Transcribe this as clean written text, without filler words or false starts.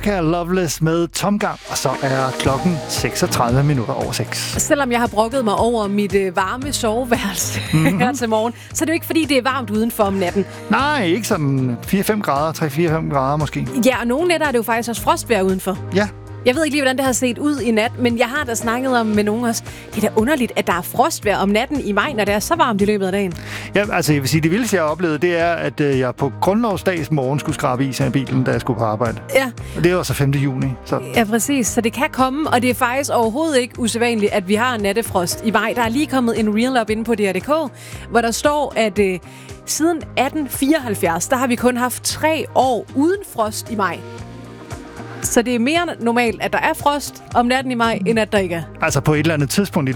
Rebecca Loveless med Tomgang, og så er klokken 36:06. Selvom jeg har brokket mig over mit varme soveværelse her til morgen, så er det jo ikke, fordi det er varmt udenfor om natten. Nej, ikke sådan 4-5 grader, 3-4-5 grader måske. Ja, og nogle nætter er det jo faktisk også frostvejr udenfor. Ja. Jeg ved ikke lige, hvordan det har set ud i nat, men jeg har da snakket om med nogen også. Det er da underligt, at der er frostvejr om natten i maj, når det er så varmt i løbet af dagen. Ja, altså jeg vil sige, det vildeste, jeg har oplevet, det er, at jeg på grundlovsdags morgen skulle skrabe is af bilen, da jeg skulle på arbejde. Ja. Og det var så 5. juni. Så. Ja, præcis. Så det kan komme, og det er faktisk overhovedet ikke usædvanligt, at vi har nattefrost i maj. Der er lige kommet en reel op inde på DR.dk, hvor der står, at siden 1874, der har vi kun haft 3 år uden frost i maj. Så det er mere normalt, at der er frost om natten i maj, end at der ikke er. Altså på et eller andet tidspunkt i